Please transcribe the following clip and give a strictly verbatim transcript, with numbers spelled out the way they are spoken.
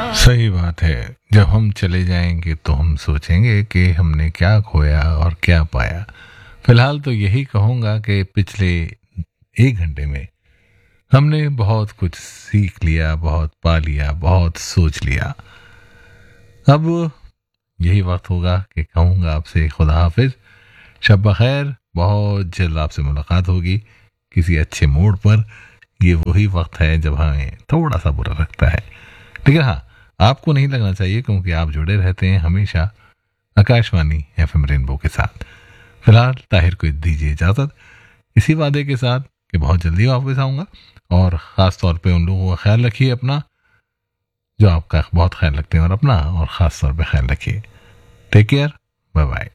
सही बात है। जब हम चले जाएंगे तो हम सोचेंगे कि हमने क्या खोया और क्या पाया। फिलहाल तो यही कहूँगा कि पिछले एक घंटे में हमने बहुत कुछ सीख लिया, बहुत पा लिया, बहुत सोच लिया। अब यही वक्त होगा कि कहूँगा आपसे खुदा हाफिज, शब बखैर। बहुत जल्द आपसे मुलाकात होगी किसी अच्छे मूड पर। ये वही वक्त है जब हमें थोड़ा सा बुरा लगता है, लेकिन हाँ, आपको नहीं लगना चाहिए क्योंकि आप जुड़े रहते हैं हमेशा आकाशवाणी एफएम रेनबो के साथ। फिलहाल ताहिर को दीजिए इजाज़त, इसी वादे के साथ कि बहुत जल्दी वापस आऊँगा। और ख़ास तौर पे उन लोगों का ख्याल रखिए अपना, जो आपका बहुत ख्याल रखते हैं, और अपना और ख़ास तौर पे ख्याल रखिए। Take care, bye bye.